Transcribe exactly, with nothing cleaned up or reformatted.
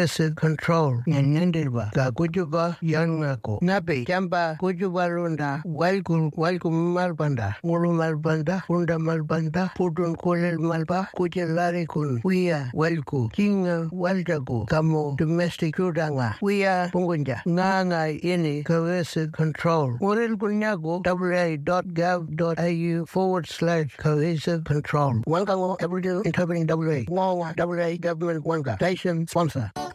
cohesive control nyanyandirba ka kujuba yanako nabe jamba kujuba runda walku walku malbanda ngulu malbanda runda malbanda pudun kolel malba kujelari kun wia walku kinga waljago kamo domestic rudanga wia pungunja nganga ini cohesive control uril kunyago wa.gov.au forward slash cohesive control. Wangango Aboriginal Interpreting W A. Wawa W A Government Wanga. Station sponsor.